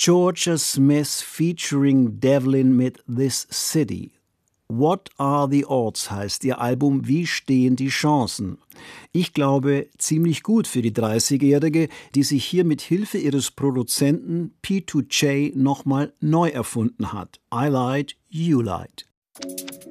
Georgia Smith featuring Devlin mit This City. What Are the Odds heißt ihr Album. Wie stehen die Chancen? Ich glaube, ziemlich gut für die 30-Jährige, die sich hier mit Hilfe ihres Produzenten P2J nochmal neu erfunden hat. I lied, you lied.